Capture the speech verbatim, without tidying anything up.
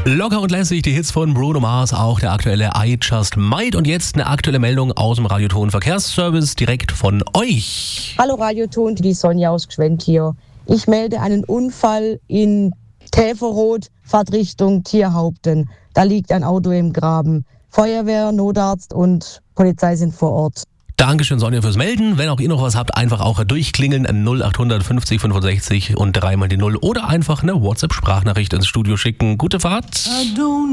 Locker und lässig, die Hits von Bruno Mars, auch der aktuelle I Just Might. Und jetzt eine aktuelle Meldung aus dem Radioton Verkehrsservice direkt von euch. Hallo Radioton, die Sonja aus Gschwend hier. Ich melde einen Unfall in Täferroth, Fahrtrichtung Tierhaupten. Da liegt ein Auto im Graben. Feuerwehr, Notarzt und Polizei sind vor Ort. Dankeschön, Sonja, fürs Melden. Wenn auch ihr noch was habt, einfach auch durchklingeln. null acht fünfzig fünfundsechzig und dreimal die Null. Oder einfach eine WhatsApp-Sprachnachricht ins Studio schicken. Gute Fahrt.